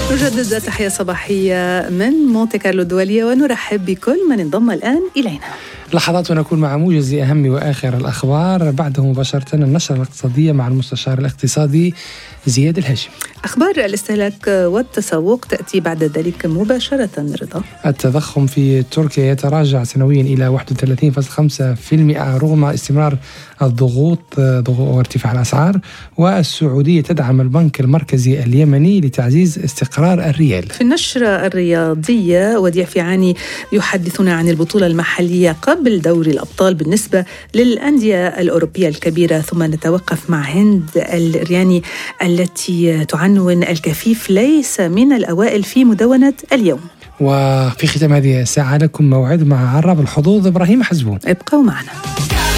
نجدد تحية صباحية من مونتي كارلو الدولية ونرحب بكل من انضم الآن إلينا. لحظات ونكون مع موجز أهم وآخر الأخبار، بعده مباشرة النشرة الاقتصادية مع المستشار الاقتصادي زياد الهاشمي. أخبار الاستهلاك والتسوق تأتي بعد ذلك مباشرة. رضا، التضخم في تركيا يتراجع سنويا إلى 31.5% رغم استمرار الضغوط وارتفاع الأسعار، والسعودية تدعم البنك المركزي اليمني لتعزيز استقرار الريال. في النشرة الرياضية وديع فيعاني يحدثنا عن البطولة المحلية قبل دوري الأبطال بالنسبة للأندية الأوروبية الكبيرة، ثم نتوقف مع هند الرياني التي تعنون الكفيف ليس من الأوائل في مدونة اليوم. وفي ختام هذه الساعة لكم موعد مع عراب الحظوظ إبراهيم حزبون. ابقوا معنا.